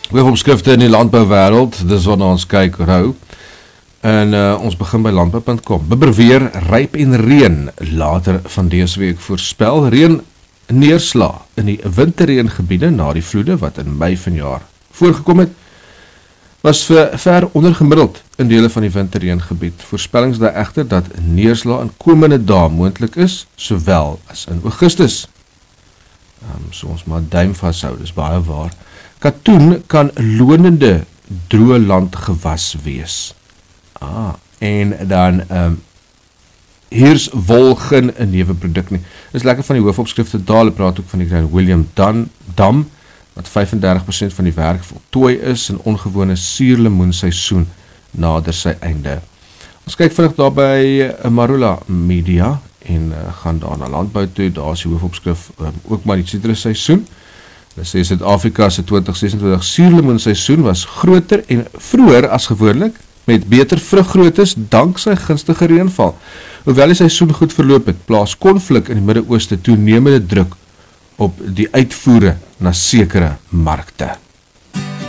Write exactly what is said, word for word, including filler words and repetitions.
Hoofopskrifte in die landbouwêreld, dis wat ons kyk rou. En uh, ons begin by landbou punt com. Bibberweer, ryp en reën later van dese week voorspel. Reën neersla in die winterreëngebiede na die vloede wat in Mei vanjaar voorgekom het, was vir ver ondergemiddeld in dele van die winterreëngebied. Voorspellings daar egter dat neersla in komende dae moontlik is, sowel as in Augustus. Um, so ons maar duim vashou, dis baie waar. Katoen kan lonende droë landgewas wees. Ah, en dan um, heers wol geen 'n neeweproduk nie. Dis lekker van die hoofopskrifte daar, hulle praat ook van die klein William Dan, Dam, wat vyfendertig persent van die werk voltooi is en ongewone suurlemoenseisoen nader sy einde. Ons kyk vinnig daar by Marula Media en uh, gaan daar na landbou toe, daar is die hoofopskrif um, ook maar die sitrusseisoen. Hulle sê Suid-Afrika se twintig sesentwintig suurlemoenseisoen was groter en vroeër as gewoonlik, met beter vruggrootes danksy gunstige reënval. Hoewel die seisoen goed verloop het, plaas konflik in die Midde-Ooste toenemende druk op die uitvoere na sekere markte.